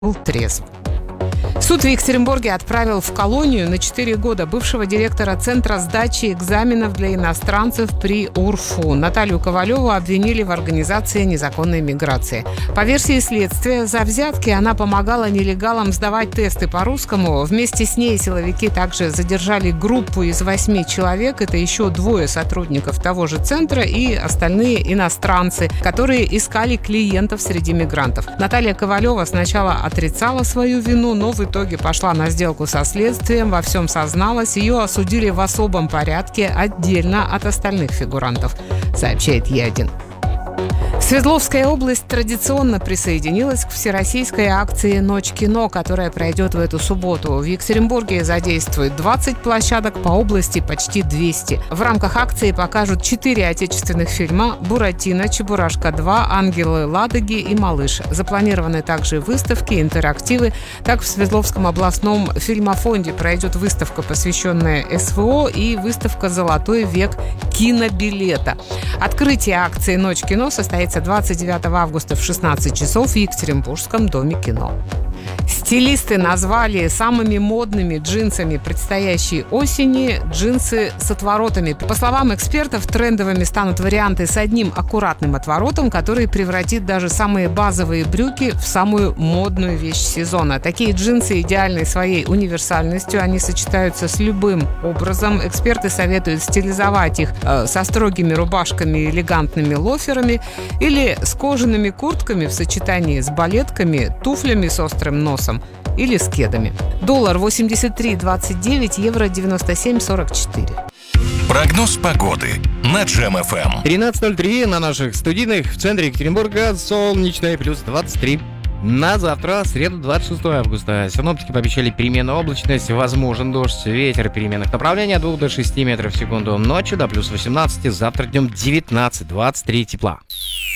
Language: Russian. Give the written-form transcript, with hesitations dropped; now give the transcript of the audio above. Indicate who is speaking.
Speaker 1: был трезв. Суд в Екатеринбурге отправил в колонию на 4 года бывшего директора Центра сдачи экзаменов для иностранцев при УРФУ. Наталью Ковалеву обвинили в организации незаконной миграции. По версии следствия, за взятки она помогала нелегалам сдавать тесты по русскому. Вместе с ней силовики также задержали группу из 8 человек. Это еще 2 сотрудников того же центра и остальные иностранцы, которые искали клиентов среди мигрантов. Наталья Ковалева сначала отрицала свою вину, но в итоге пошла на сделку со следствием, во всем созналась. Ее осудили в особом порядке, отдельно от остальных фигурантов, сообщает Е1. Свердловская область традиционно присоединилась к всероссийской акции «Ночь кино», которая пройдет в эту субботу. В Екатеринбурге задействуют 20 площадок, по области почти 200. В рамках акции покажут 4 отечественных фильма: «Буратино», «Чебурашка 2», «Ангелы Ладоги» и «Малыш». Запланированы также выставки, интерактивы. Так, в Свердловском областном фильмофонде пройдет выставка, посвященная СВО, и выставка «Золотой век кинобилета». Открытие акции «Ночь кино» состоится 29 августа в 16 часов в Екатеринбургском доме кино. Стилисты назвали самыми модными джинсами предстоящей осени джинсы с отворотами. По словам экспертов, трендовыми станут варианты с одним аккуратным отворотом, который превратит даже самые базовые брюки в самую модную вещь сезона. Такие джинсы идеальны своей универсальностью, они сочетаются с любым образом. Эксперты советуют стилизовать их со строгими рубашками и элегантными лоферами или с кожаными куртками в сочетании с балетками, туфлями с острым носом или с кедами. Доллар 83.29, евро 97.44.
Speaker 2: Прогноз погоды на Джем-ФМ.
Speaker 3: 13:03 на наших студийных. В центре Екатеринбурга солнечное, плюс 23. На завтра, среду, 26 августа. Синоптики пообещали переменную облачность, возможен дождь, ветер переменных направлений от 2 до 6 метров в секунду. Ночью до плюс 18, завтра днем 19-23 тепла.